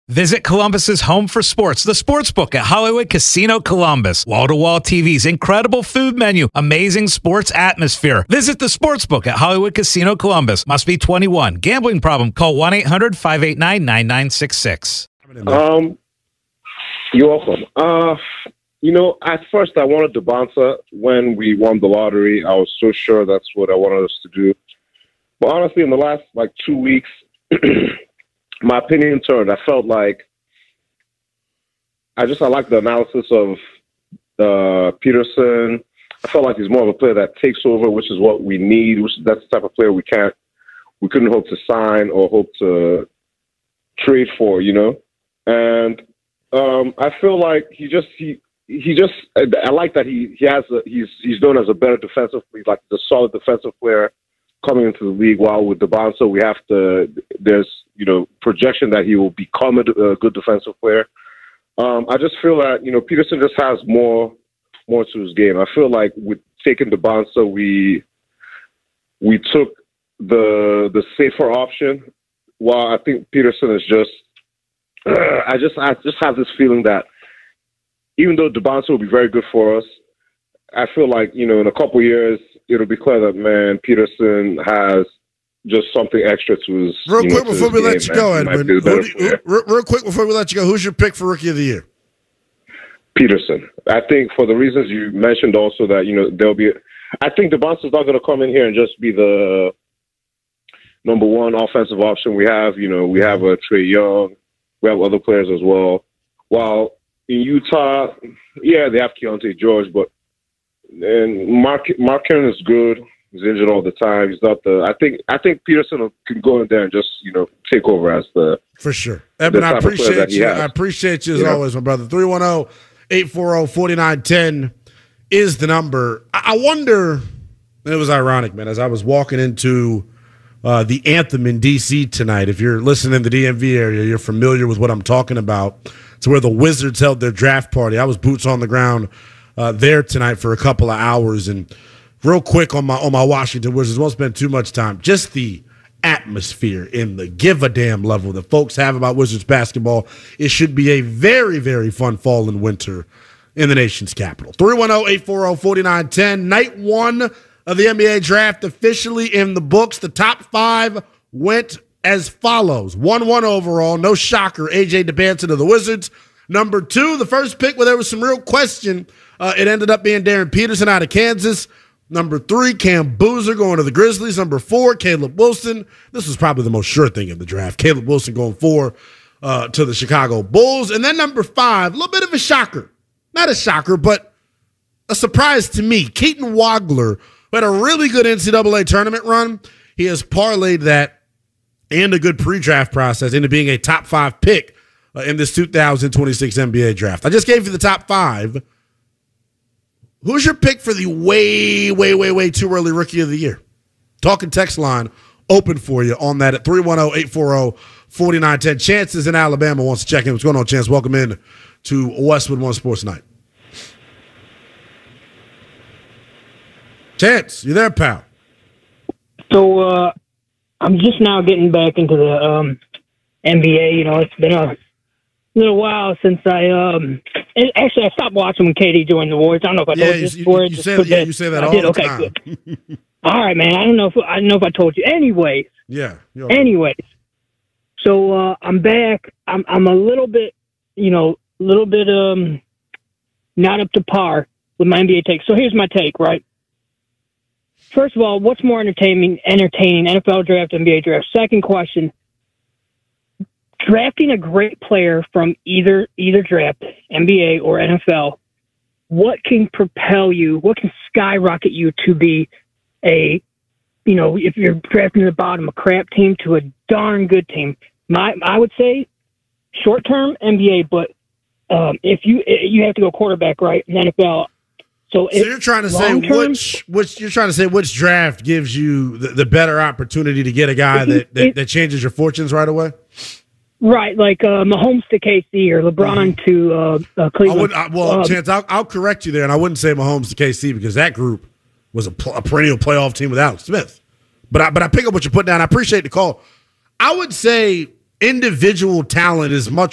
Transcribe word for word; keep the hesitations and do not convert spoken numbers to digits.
Visit Columbus's home for sports, the Sportsbook at Hollywood Casino Columbus. Wall-to-wall T Vs, incredible food menu, amazing sports atmosphere. Visit the Sportsbook at Hollywood Casino Columbus. Must be twenty-one. Gambling problem? Call one eight hundred five eight nine nine nine six six. Um, you're welcome. Uh, you know, at first I wanted the Bonsa when we won the lottery. I was so sure that's what I wanted us to do. But honestly, in the last like two weeks, my opinion turned. I felt like I just I like the analysis of uh, Peterson. I felt like he's more of a player that takes over, which is what we need. Which that's the type of player we can't, we couldn't hope to sign or hope to trade for, you know. And um, I feel like he just he he just I, I like that he he has a, he's he's known as a better defensive, like the solid defensive player coming into the league. While with Bonsa, we have to there's you know projection that he will become a, a good defensive player. Um, I just feel that you know Peterson just has more more to his game. I feel like with taking Bonsa, we we took the the safer option. While I think Peterson is just, uh, I just I just have this feeling that even though Bonsa will be very good for us, I feel like you know in a couple of years it'll be clear that man Peterson has just something extra to his. Real you quick know, before we game, let you go, Edwin. Who do you, real, real quick before we let you go, who's your pick for Rookie of the Year? Peterson. I think for the reasons you mentioned, also that you know there'll be. I think Bonsa's not going to come in here and just be the number one offensive option we have. You know, we have a Trae Young. We have other players as well. While in Utah, yeah, they have Keontae George, but and Mark Mark Cannon is good. He's injured all the time. He's not the. I think I think Peterson can go in there and just you know take over as the for sure. Edmund, I appreciate you. I appreciate you as yeah. always, my brother. three one zero, eight four zero, four nine one zero is the number. I wonder. It was ironic, man. As I was walking into Uh, the Anthem in D C tonight. If you're listening in the D M V area, you're familiar with what I'm talking about. It's where the Wizards held their draft party. I was boots on the ground uh, there tonight for a couple of hours. And real quick on my on my Washington Wizards, won't spend too much time. Just the atmosphere in the give a damn level that folks have about Wizards basketball. It should be a very, very fun fall and winter in the nation's capital. three one zero, eight four zero, four nine one zero. Night one of the N B A draft officially in the books. The top five went as follows. one one overall, no shocker, A J Debinson of the Wizards. Number two, the first pick where there was some real question, uh, it ended up being Darren Peterson out of Kansas. Number three, Cam Boozer going to the Grizzlies. Number four, Caleb Wilson. This was probably the most sure thing in the draft. Caleb Wilson going four uh, to the Chicago Bulls. And then number five, a little bit of a shocker. Not a shocker, but a surprise to me. Keaton Wagler, who had a really good N C double A tournament run. He has parlayed that and a good pre-draft process into being a top five pick uh, in this two thousand twenty-six N B A draft. I just gave you the top five. Who's your pick for the way, way, way, way too early Rookie of the Year? Talking text line open for you on that at three one zero, eight four zero, four nine one zero. Chance is in Alabama, wants to check in. What's going on, Chance? Welcome in to Westwood One Sports Night. Chance, you there, pal? So uh, I'm just now getting back into the um, N B A. You know, it's been a little while since I um, and actually I stopped watching when K D joined the Warriors. I don't know if I yeah, told you, you this you, before. You, say, yeah, you say that I all did. the okay, time. Good. All right, man. I don't know if I don't know if I told you. Anyways. Yeah. Anyways, so uh, I'm back. I'm I'm a little bit, you know, a little bit um, not up to par with my N B A take. So here's my take, right? First of all, what's more entertaining, entertaining, N F L draft, N B A draft? Second question, drafting a great player from either either draft, N B A or N F L, what can propel you, what can skyrocket you to be a, you know, if you're drafting at the bottom, a crap team to a darn good team? My, I would say short-term N B A, but um, if you you have to go quarterback, right, in N F L. So, so you're trying to say which, which you're trying to say which draft gives you the, the better opportunity to get a guy that, that, it, that changes your fortunes right away? Right, like uh, Mahomes to K C or LeBron mm-hmm. to uh, uh, Cleveland. I I, well, um, Chance, I'll, I'll correct you there, and I wouldn't say Mahomes to K C because that group was a, pl- a perennial playoff team with Alex Smith. But I, but I pick up what you put down. I appreciate the call. I would say individual talent is much